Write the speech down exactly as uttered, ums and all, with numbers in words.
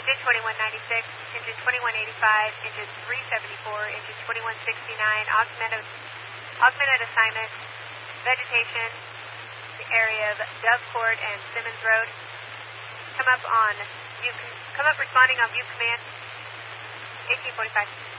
engine twenty-one ninety-six, engine twenty-one eighty-five, engine three seventy-four, engine twenty-one sixty-nine, augmented, augmented assignment, vegetation, the area of Dovecourt and Simmons Road. Come up on view, come up responding on view command, eighteen forty-five.